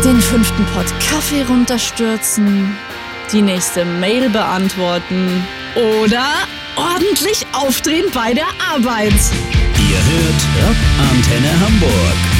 den 5. Pott Kaffee runterstürzen, die nächste Mail beantworten oder ordentlich aufdrehen bei der Arbeit. Ihr hört Antenne Hamburg.